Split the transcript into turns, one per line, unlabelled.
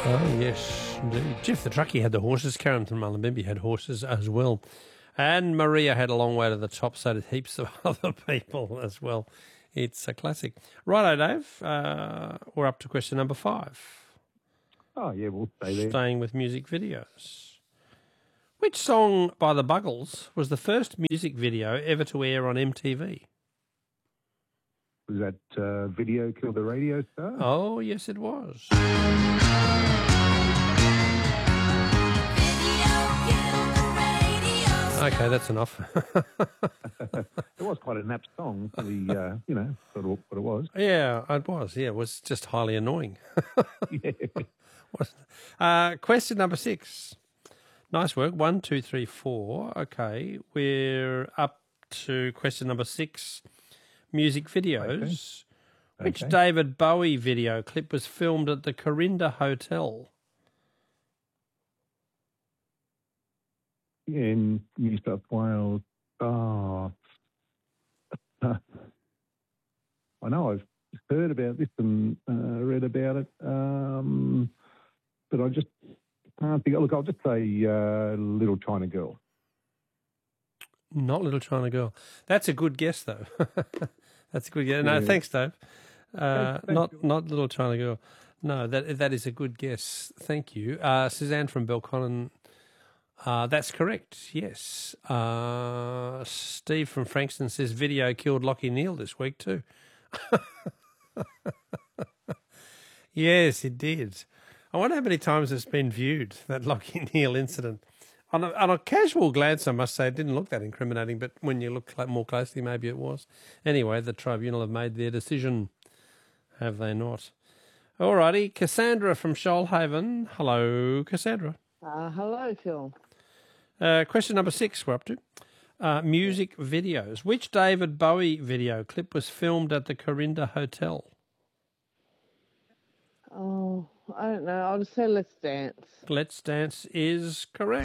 Oh, yes, indeed. Jeff the Truckie had the horses. Karen from Mullumbimby had horses as well. And Maria had a long way to the top, so did heaps of other people as well. It's a classic. Righto, Dave. We're up to question number 5.
Oh, yeah, we'll stay there.
Staying with music videos. Which song by the Buggles was the first music video ever to air on MTV?
Was that Video Killed the Radio Star?
Oh, yes, it was. Okay, that's enough.
It was quite an apt song for the, for what it was.
Yeah, it was. Yeah, it was just highly annoying.
Yeah.
Question number 6. Nice work. 1, 2, 3, 4. Okay, we're up to question number 6. Music videos.
Okay.
Which David Bowie video clip was filmed at the Corinda Hotel?
In New South Wales. Oh. I know I've heard about this and read about it, but I just can't think. Look, I'll just say Little China Girl.
Not Little China Girl. That's a good guess, though. That's a good guess. No,
Yeah.
thanks, Dave.
Thanks,
Not Little China Girl. No, that is a good guess. Thank you. Suzanne from Belconnen. That's correct, yes. Steve from Frankston says video killed Lockie Neal this week too. Yes, it did. I wonder how many times it's been viewed, that Lockie Neal incident. On a casual glance, I must say, it didn't look that incriminating, but when you look more closely, maybe it was. Anyway, the tribunal have made their decision, have they not? All righty, Cassandra from Shoalhaven. Hello, Cassandra.
Hello, Phil.
Question number 6 we're up to. Music videos. Which David Bowie video clip was filmed at the Corinda Hotel?
Oh, I don't know. I'll just say Let's Dance.
Let's Dance is correct.